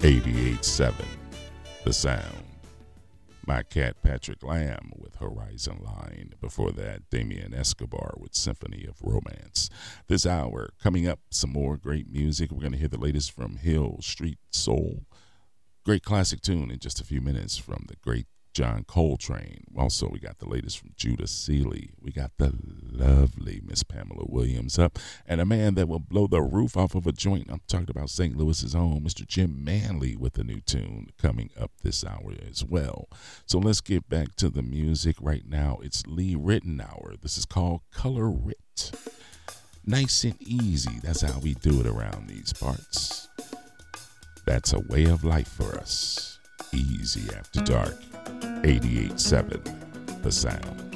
88.7 The Sound. My cat Patrick Lamb with Horizon Line. Before that, Damien Escobar with Symphony of Romance. This hour, coming up, some more great music. We're going to hear the latest from Hill Street Soul. Great classic tune in just a few minutes from the great John Coltrane. Also, we got the latest from Judah Seeley. We got the lovely Miss Pamela Williams up. And a man that will blow the roof off of a joint. I'm talking about St. Louis's own Mr. Jim Manley with a new tune coming up this hour as well. So let's get back to the music right now. It's Lee Ritenour. This is called Color Writ. Nice and easy. That's how we do it around these parts. That's a way of life for us. Easy after dark. 88.7 The Sound.